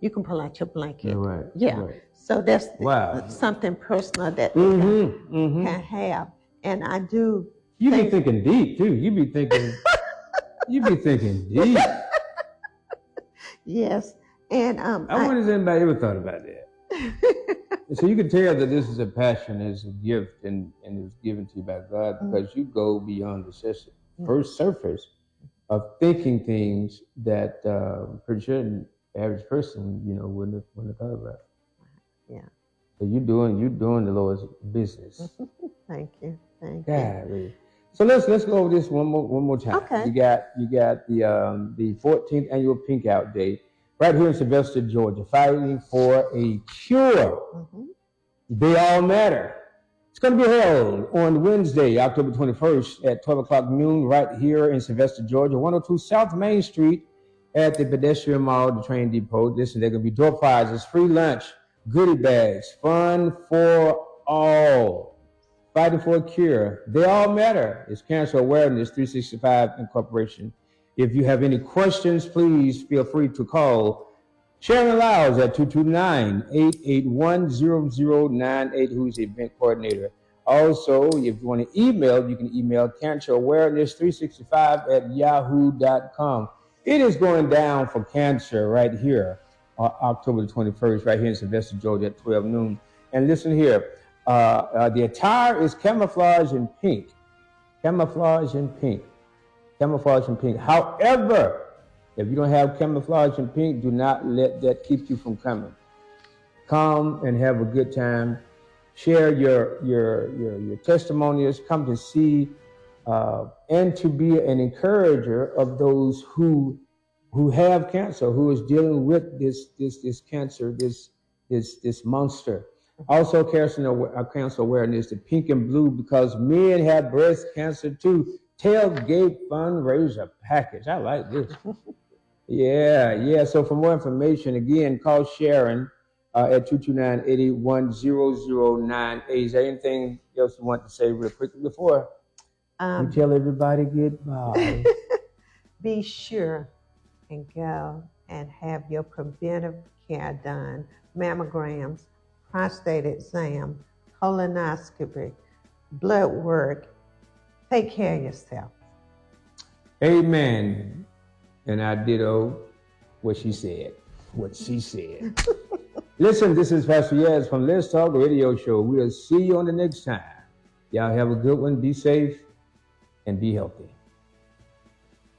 you can pull out your blanket. Right. Yeah. Right. So that's Wow. something personal that they can have. And I do. You be thinking deep too. You be thinking deep. Yes. And I wonder if anybody ever thought about that. So you can tell that this is a passion, it's a gift, and it was given to you by God because you go beyond the first surface of thinking things that pretty sure an average person, wouldn't have thought about. Yeah. So you're doing the Lord's business. Thank you. Thank God, you. really. So let's go over this one more time. Okay. You got the 14th annual Pink Out Day right here in Sylvester, Georgia, fighting for a cure. They all matter. It's going to be held on Wednesday, October 21st at 12 o'clock noon right here in Sylvester, Georgia, 102 South Main Street at the Pedestrian Mall, the train depot. Listen, there are going to be door prizes, free lunch, goodie bags, fun for all. Fighting for a cure. They all matter. It's Cancer Awareness 365 Incorporation. If you have any questions, please feel free to call Sharon Lyles at 229-881-0098, who's the event coordinator. Also, if you want to email, you can email cancerawareness365@yahoo.com. It is going down for cancer right here on October the 21st, right here in Sylvester, Georgia at 12 noon. And listen here. The attire is camouflage in pink. Camouflage in pink. Camouflage in pink. However, if you don't have camouflage in pink, do not let that keep you from coming. Come and have a good time. Share your testimonials. Come to see and to be an encourager of those who have cancer, who is dealing with this cancer, this monster. Also, cancer awareness, the pink and blue, because men have breast cancer too. Tailgate fundraiser package. I like this. Yeah. So for more information, again, call Sharon at 229-881-0098. Is there anything else you want to say real quickly before we tell everybody goodbye? Be sure and go and have your preventive care done. Mammograms, prostate exam, colonoscopy, blood work. Take care of yourself. Amen. And I ditto what she said. Listen, this is Pastor Yaz from Let's Talk Radio Show. We'll see you on the next time. Y'all have a good one. Be safe and be healthy.